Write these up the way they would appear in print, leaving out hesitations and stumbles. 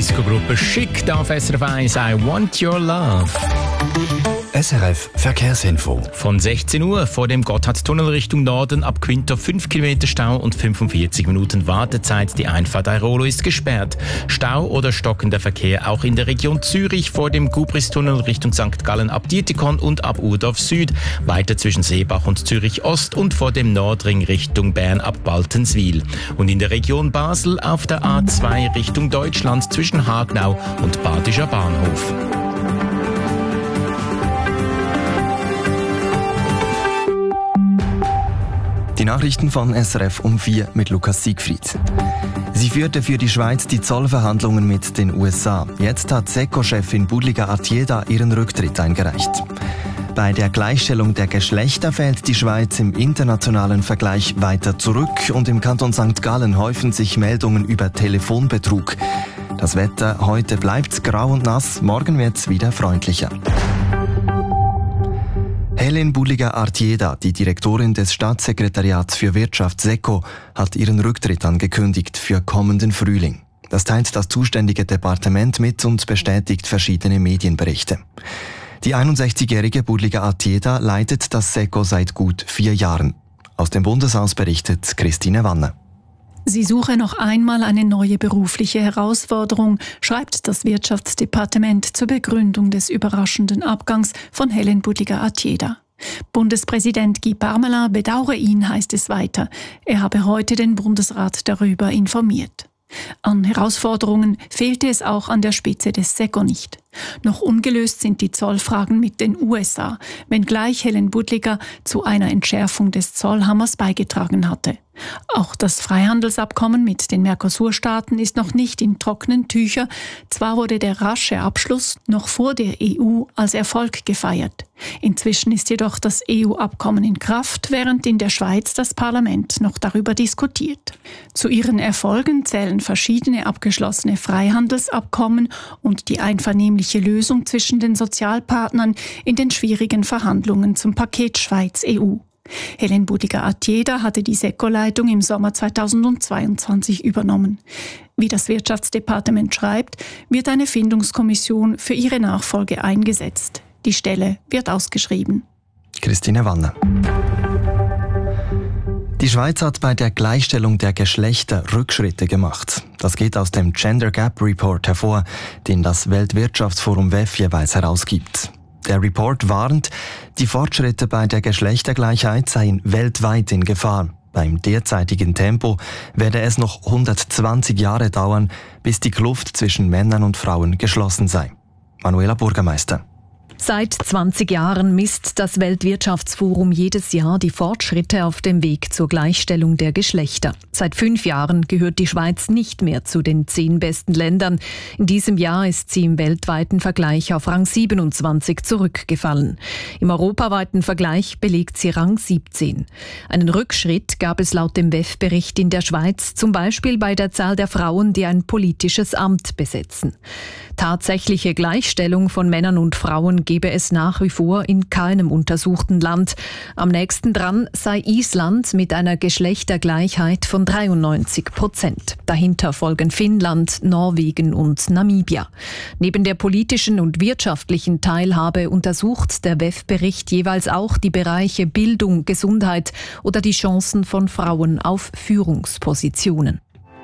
Disco-Gruppe Chic auf SRF 1, I Want Your Love. SRF Verkehrsinfo. Von 16 Uhr vor dem Gotthardtunnel Richtung Norden ab Quinto 5 Kilometer Stau und 45 Minuten Wartezeit. Die Einfahrt Airolo ist gesperrt. Stau oder stockender Verkehr auch in der Region Zürich vor dem Gubristunnel Richtung St. Gallen ab Dietikon und ab Urdorf Süd. Weiter zwischen Seebach und Zürich Ost und vor dem Nordring Richtung Bern ab Baltenswil. Und in der Region Basel auf der A2 Richtung Deutschland zwischen Hagnau und Badischer Bahnhof. Die Nachrichten von SRF um 4 mit Lukas Siegfried. Sie führte für die Schweiz die Zollverhandlungen mit den USA. Jetzt hat SECO-Chefin Budliga Artieda ihren Rücktritt eingereicht. Bei der Gleichstellung der Geschlechter fällt die Schweiz im internationalen Vergleich weiter zurück und im Kanton St. Gallen häufen sich Meldungen über Telefonbetrug. Das Wetter heute bleibt grau und nass, morgen wird's wieder freundlicher. Helen Budliga Artieda, die Direktorin des Staatssekretariats für Wirtschaft SECO, hat ihren Rücktritt angekündigt für kommenden Frühling. Das teilt das zuständige Departement mit und bestätigt verschiedene Medienberichte. Die 61-jährige Budliga Artieda leitet das SECO seit gut 4 Jahren. Aus dem Bundeshaus berichtet Christine Wanner. Sie suche noch einmal eine neue berufliche Herausforderung, schreibt das Wirtschaftsdepartement zur Begründung des überraschenden Abgangs von Helen Budliga Artieda. Bundespräsident Guy Parmelin bedauere ihn, heißt es weiter. Er habe heute den Bundesrat darüber informiert. An Herausforderungen fehlte es auch an der Spitze des SECO nicht. Noch ungelöst sind die Zollfragen mit den USA, wenngleich Helen Budliga zu einer Entschärfung des Zollhammers beigetragen hatte. Auch das Freihandelsabkommen mit den Mercosur-Staaten ist noch nicht in trockenen Tüchern. Zwar wurde der rasche Abschluss noch vor der EU als Erfolg gefeiert. Inzwischen ist jedoch das EU-Abkommen in Kraft, während in der Schweiz das Parlament noch darüber diskutiert. Zu ihren Erfolgen zählen verschiedene abgeschlossene Freihandelsabkommen und die einvernehmliche Lösung zwischen den Sozialpartnern in den schwierigen Verhandlungen zum Paket Schweiz-EU. Helen Budliga Artieda hatte die SECO-Leitung im Sommer 2022 übernommen. Wie das Wirtschaftsdepartement schreibt, wird eine Findungskommission für ihre Nachfolge eingesetzt. Die Stelle wird ausgeschrieben. Christine Wanner. Die Schweiz hat bei der Gleichstellung der Geschlechter Rückschritte gemacht. Das geht aus dem Gender Gap Report hervor, den das Weltwirtschaftsforum WEF jeweils herausgibt. Der Report warnt, die Fortschritte bei der Geschlechtergleichheit seien weltweit in Gefahr. Beim derzeitigen Tempo werde es noch 120 Jahre dauern, bis die Kluft zwischen Männern und Frauen geschlossen sei. Manuela Bürgermeister. Seit 20 Jahren misst das Weltwirtschaftsforum jedes Jahr die Fortschritte auf dem Weg zur Gleichstellung der Geschlechter. Seit 5 Jahren gehört die Schweiz nicht mehr zu den 10 besten Ländern. In diesem Jahr ist sie im weltweiten Vergleich auf Rang 27 zurückgefallen. Im europaweiten Vergleich belegt sie Rang 17. Einen Rückschritt gab es laut dem WEF-Bericht in der Schweiz, zum Beispiel bei der Zahl der Frauen, die ein politisches Amt besetzen. Tatsächliche Gleichstellung von Männern und Frauen gebe es nach wie vor in keinem untersuchten Land. Am nächsten dran sei Island mit einer Geschlechtergleichheit von 93%. Dahinter folgen Finnland, Norwegen und Namibia. Neben der politischen und wirtschaftlichen Teilhabe untersucht der WEF-Bericht jeweils auch die Bereiche Bildung, Gesundheit oder die Chancen von Frauen auf Führungspositionen.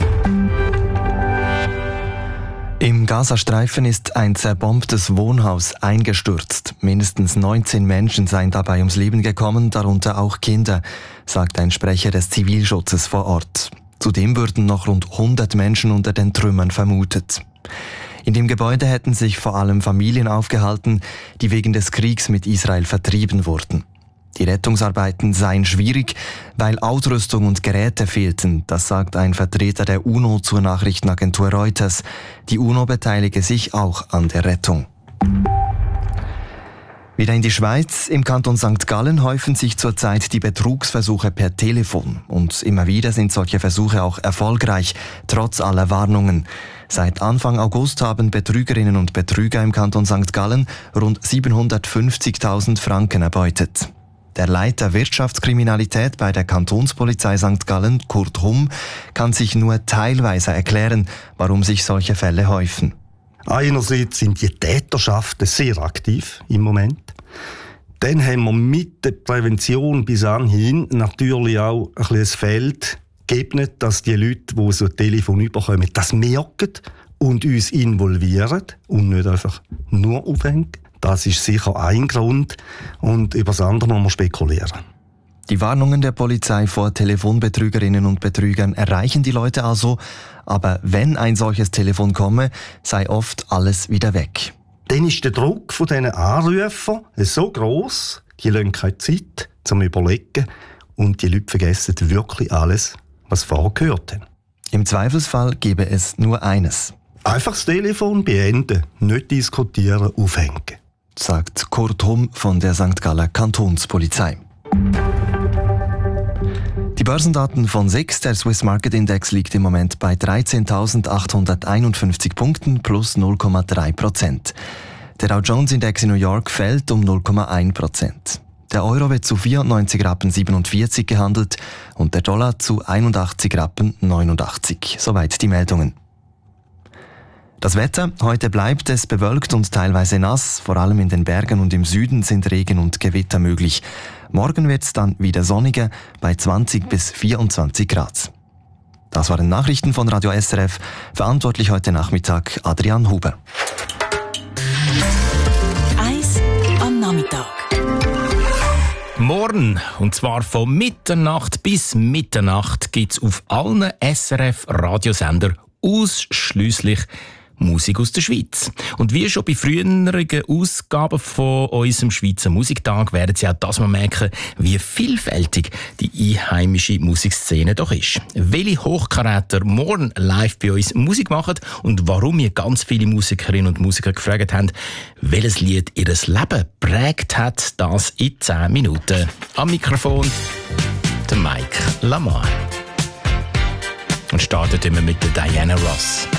Im Gazastreifen ist ein zerbombtes Wohnhaus eingestürzt. Mindestens 19 Menschen seien dabei ums Leben gekommen, darunter auch Kinder, sagt ein Sprecher des Zivilschutzes vor Ort. Zudem würden noch rund 100 Menschen unter den Trümmern vermutet. In dem Gebäude hätten sich vor allem Familien aufgehalten, die wegen des Kriegs mit Israel vertrieben wurden. Die Rettungsarbeiten seien schwierig, weil Ausrüstung und Geräte fehlten, das sagt ein Vertreter der UNO zur Nachrichtenagentur Reuters. Die UNO beteilige sich auch an der Rettung. Wieder in die Schweiz. Im Kanton St. Gallen häufen sich zurzeit die Betrugsversuche per Telefon. Und immer wieder sind solche Versuche auch erfolgreich, trotz aller Warnungen. Seit Anfang August haben Betrügerinnen und Betrüger im Kanton St. Gallen rund 750.000 Franken erbeutet. Der Leiter Wirtschaftskriminalität bei der Kantonspolizei St. Gallen, Kurt Humm, kann sich nur teilweise erklären, warum sich solche Fälle häufen. Einerseits sind die Täterschaften sehr aktiv im Moment. Dann haben wir mit der Prävention bis anhin natürlich auch ein bisschen das Feld gegeben, dass die Leute, die so ein Telefon bekommen, das merken und uns involvieren und nicht einfach nur aufhängen. Das ist sicher ein Grund und über das andere muss man spekulieren. Die Warnungen der Polizei vor Telefonbetrügerinnen und Betrügern erreichen die Leute also, aber wenn ein solches Telefon komme, sei oft alles wieder weg. Dann ist der Druck von diesen Anrufern so gross, die lassen keine Zeit zum Überlegen und die Leute vergessen wirklich alles, was vorher gehört haben. Im Zweifelsfall gebe es nur eines. Einfach das Telefon beenden, nicht diskutieren, aufhängen, sagt Kurt Humm von der St. Galler Kantonspolizei. Die Börsendaten von SIX, der Swiss Market Index, liegt im Moment bei 13.851 Punkten plus 0,3%. Der Dow Jones Index in New York fällt um 0,1%. Der Euro wird zu 94,47 gehandelt und der Dollar zu 81,89. Soweit die Meldungen. Das Wetter: Heute bleibt es bewölkt und teilweise nass. Vor allem in den Bergen und im Süden sind Regen und Gewitter möglich. Morgen wird es dann wieder sonniger bei 20 bis 24 Grad. Das waren Nachrichten von Radio SRF. Verantwortlich heute Nachmittag Adrian Huber. Eis am Nachmittag. Morgen, und zwar von Mitternacht bis Mitternacht, gibt es auf allen SRF-Radiosender ausschliesslich Musik aus der Schweiz. Und wie schon bei früheren Ausgaben von unserem Schweizer Musiktag werden Sie auch das mal merken, wie vielfältig die einheimische Musikszene doch ist. Welche Hochkaräter morgen live bei uns Musik machen und warum wir ganz viele Musikerinnen und Musiker gefragt haben, welches Lied ihr Leben prägt hat, das in 10 Minuten. Am Mikrofon der Mike Lamar. Und startet immer mit der Diana Ross.